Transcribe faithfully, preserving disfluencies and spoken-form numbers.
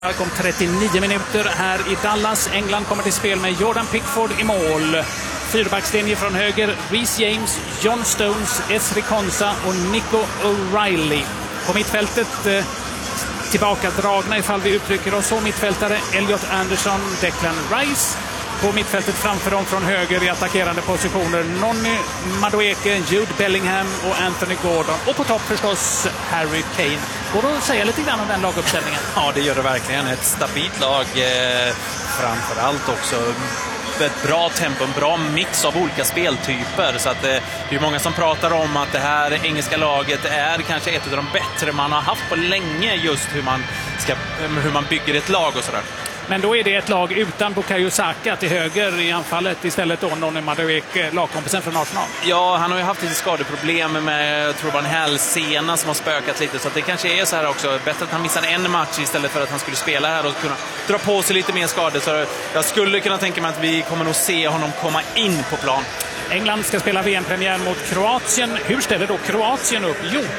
Här kom trettionio minuter här i Dallas. England kommer till spel med Jordan Pickford i mål. Fyrbackslinje från höger, Reece James, John Stones, Ezri Konsa och Nico O'Reilly. På mittfältet eh, tillbakadragna, ifall vi uttrycker oss så, mittfältare Elliot Anderson, Declan Rice. På mittfältet framför dem från höger i attackerande positioner Nonny Madueke, Jude Bellingham och Anthony Gordon. Och på topp förstås Harry Kane. Går det att säga lite grann om den laguppställningen? Ja, det gör det verkligen. Ett stabilt lag eh, framförallt också. Ett bra tempo, en bra mix av olika speltyper. Så att, eh, det är många som pratar om att det här engelska laget är kanske ett av de bättre man har haft på länge, just hur man, ska, hur man bygger ett lag och sådär. Men då är det ett lag utan Bukayo Saka till höger i anfallet istället då Nonny Madueke, lagkompisen från Arsenal. Ja, han har ju haft lite skadeproblem med, jag tror, en hälsena som har spökat lite, så att det kanske är så här också. Bättre att han missar en match istället för att han skulle spela här och kunna dra på sig lite mer skador. Så jag skulle kunna tänka mig att vi kommer nog se honom komma in på plan. England ska spela V M-premiär mot Kroatien. Hur ställer då Kroatien upp? Jo,